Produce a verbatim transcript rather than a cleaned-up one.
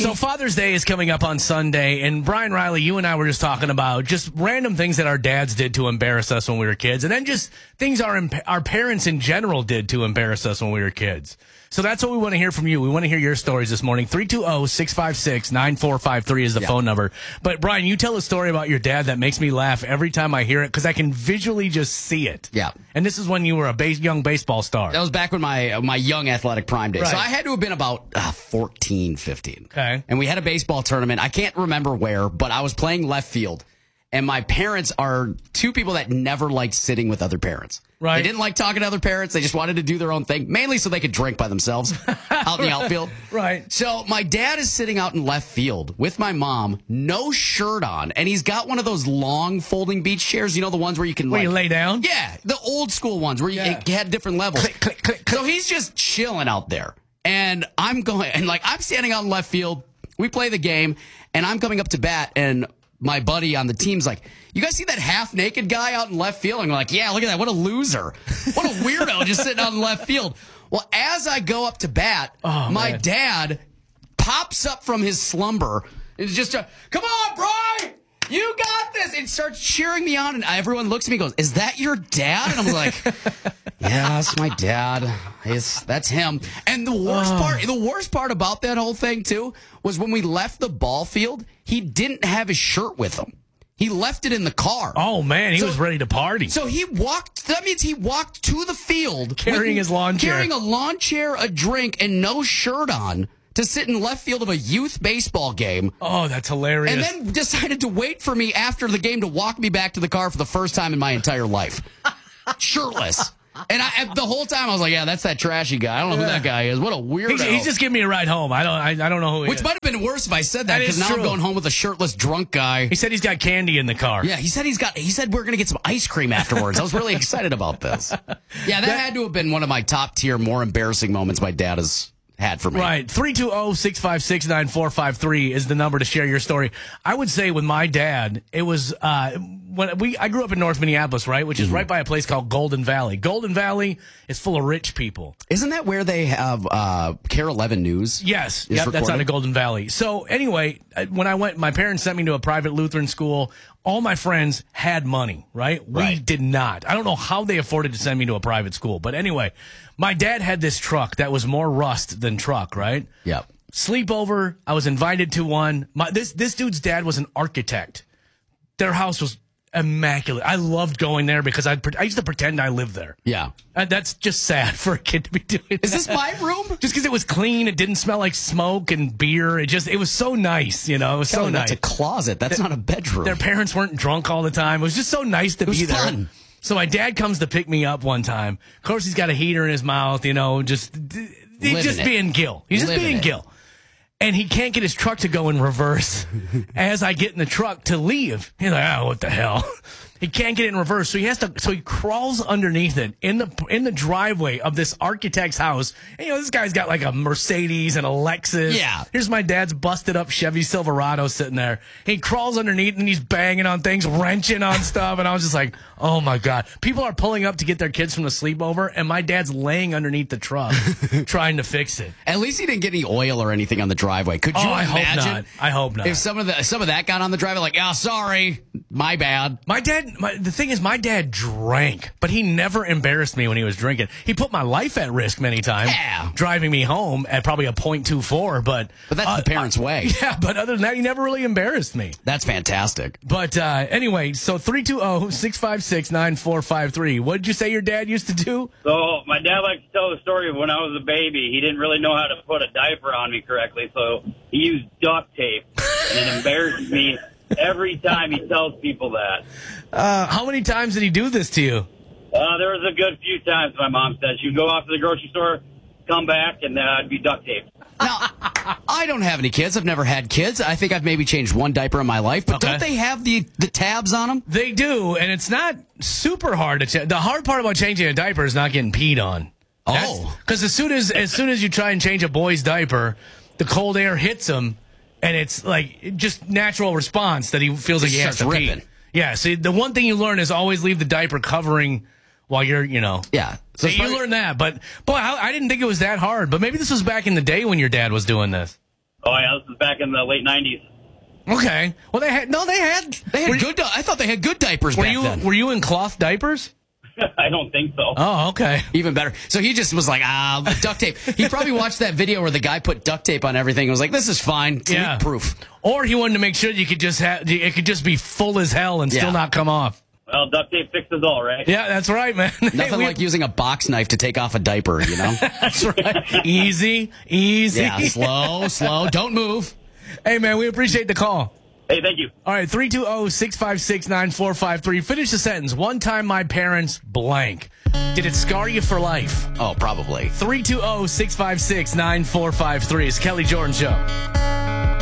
So Father's Day is coming up on Sunday, and Brian Riley, you and I were just talking about just random things that our dads did to embarrass us when we were kids, and then just things our our parents in general did to embarrass us when we were kids. So that's what we want to hear from you. We want to hear your stories this morning. three two zero, six five six, nine four five three is the yeah. phone number. But, Brian, you tell a story about your dad that makes me laugh every time I hear it because I can visually just see it. Yeah. And this is when you were a base, young baseball star. That was back when my my young athletic prime days. Right. So I had to have been about uh, fourteen, fifteen. Okay. And we had a baseball tournament. I can't remember where, but I was playing left field. And my parents are two people that never liked sitting with other parents. Right. They didn't like talking to other parents. They just wanted to do their own thing, mainly so they could drink by themselves out in the outfield. Right. So my dad is sitting out in left field with my mom, no shirt on, and he's got one of those long folding beach chairs. You know, the ones where you can where like, you lay down? Yeah, the old school ones where you, yeah. it had different levels. Click, click, click, click. So he's just chilling out there. And I'm going, and like I'm standing out in left field. We play the game, and I'm coming up to bat, and my buddy on the team's like, you guys see that half-naked guy out in left field? I'm like, yeah, look at that. What a loser. What a weirdo just sitting out in left field. Well, as I go up to bat, oh, my man. dad pops up from his slumber. It's just a, come on, Brian, you got this. And starts cheering me on. And everyone looks at me and goes, is that your dad? And I'm like, yeah, that's my dad. It's, that's him. And the worst oh. part, the worst part about that whole thing, too, was when we left the ball field, he didn't have his shirt with him. He left it in the car. Oh, man, he so, was ready to party. So he walked, that means he walked to the field. Carrying with, his lawn chair. Carrying a lawn chair, a drink, and no shirt on to sit in left field of a youth baseball game. Oh, that's hilarious. And then decided to wait for me after the game to walk me back to the car for the first time in my entire life. Shirtless. And I, the whole time I was like, yeah, that's that trashy guy. I don't know yeah. who that guy is. What a weirdo. He's, he's just giving me a ride home. I don't I, I don't know who he Which is. might have been worse if I said that, because now true. I'm going home with a shirtless drunk guy. He said he's got candy in the car. Yeah, he said he's got. He said we're going to get some ice cream afterwards. I was really excited about this. Yeah, that, that had to have been one of my top tier, more embarrassing moments my dad has had for me. Right. three two zero, six five six, nine four five three is the number to share your story. I would say with my dad, it was uh, when we I grew up in North Minneapolis, right, which is mm-hmm. right by a place called Golden Valley. Golden Valley is full of rich people. Isn't that where they have uh, Care eleven News? Yes. Yep, that's out of Golden Valley. So anyway, when I went, my parents sent me to a private Lutheran school. All my friends had money, right? We right. did not. I don't know how they afforded to send me to a private school. But anyway, my dad had this truck that was more rust than truck, right? Yep. Sleepover. I was invited to one. My, this, this dude's dad was an architect. Their house was immaculate. I loved going there because I I used to pretend I lived there. Yeah. And that's just sad for a kid to be doing that. Is this my room? Just because it was clean, it didn't smell like smoke and beer. It just, it was so nice, you know, it was Kelly, so nice. That's a closet. That's the, not a bedroom. Their parents weren't drunk all the time. It was just so nice to it was be there. Fun. So my dad comes to pick me up one time. Of course, he's got a heater in his mouth, you know, just, he's just it. being Gil. He's Living just being it. Gil. And he can't get his truck to go in reverse as I get in the truck to leave. He's like, oh, what the hell? He can't get it in reverse, so he has to. So he crawls underneath it in the in the driveway of this architect's house. And, you know, this guy's got like a Mercedes and a Lexus. Yeah. Here's my dad's busted up Chevy Silverado sitting there. He crawls underneath and he's banging on things, wrenching on stuff. And I was just like, oh my God. People are pulling up to get their kids from the sleepover, and my dad's laying underneath the truck trying to fix it. At least he didn't get any oil or anything on the driveway. Could you oh, I imagine? Hope not. I hope not. If some of the some of that got on the driveway, like, oh, sorry, my bad. My dad. My, the thing is, my dad drank, but he never embarrassed me when he was drinking. He put my life at risk many times, yeah. driving me home at probably a point two four. But but that's uh, the parents' uh, way. Yeah, but other than that, he never really embarrassed me. That's fantastic. But uh, anyway, so three two zero, six five six, nine four five three. What did you say your dad used to do? So my dad likes to tell the story of when I was a baby. He didn't really know how to put a diaper on me correctly, so he used duct tape, and it embarrassed me every time he tells people that. Uh, how many times did he do this to you? Uh, there was a good few times, my mom said. She'd go off to the grocery store, come back, and uh, I'd be duct taped. Now, I don't have any kids. I've never had kids. I think I've maybe changed one diaper in my life. But okay. don't they have the, the tabs on them? They do, and it's not super hard to change. The hard part about changing a diaper is not getting peed on. Oh. Because as soon as as soon as you try and change a boy's diaper, the cold air hits him, and it's like just natural response that he feels like he has to ripping. pee. Yeah, see, the one thing you learn is always leave the diaper covering while you're, you know. Yeah. So you learn that. But, boy, I, I didn't think it was that hard. But maybe this was back in the day when your dad was doing this. Oh, yeah, this was back in the late nineties. Okay. Well, they had no. They had. They had were, good. I thought they had good diapers Were back you then. Were you in cloth diapers? I don't think so. Oh, okay. Even better. So he just was like, ah, duct tape. He probably watched that video where the guy put duct tape on everything and was like, this is fine. It's Yeah. leak proof. Or he wanted to make sure you could just have it could just be full as hell and Yeah. still not come off. Well, duct tape fixes all, right? Yeah, that's right, man. Hey, Nothing we- like using a box knife to take off a diaper, you know? That's right. Easy, easy. Yeah, slow, slow. Don't move. Hey, man, we appreciate the call. Hey, thank you. All right, three two zero, six five six, nine four five three. Finish the sentence. One time my parents blank. Did it scar you for life? Oh, probably. three two zero, six five six, nine four five three. It's Kelly Jordan Show.